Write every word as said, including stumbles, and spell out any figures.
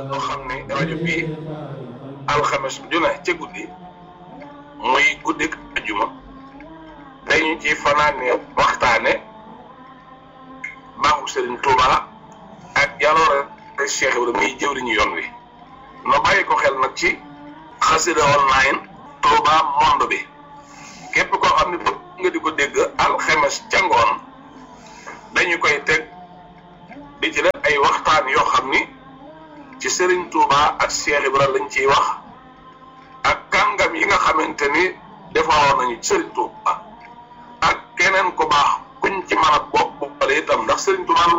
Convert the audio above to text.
boo xam ne rajo bii alxames ju ne ca guddi muy guddik ajuma dañu ci fanaane waxtaane baaxu Serigne Touba ak jaloore Cheikh Ibrahima muy jëwriñu yoon wi no bàyyi ko xel nag ci xasida online Touba monde bi képp koo xam ne bëgg nga di ko dégg alxames ca ngoon dañu koy teg di ci def ay waxtaan yoo xam ni ci Serigne Touba ak Cheikh Ibrahima lañ ciy wax ak kàngam yi nga xamante ni defaroon nañu Serigne Touba ak keneen ku baax kuñ ci mën a bopp boppale itam ndax Serigne Touba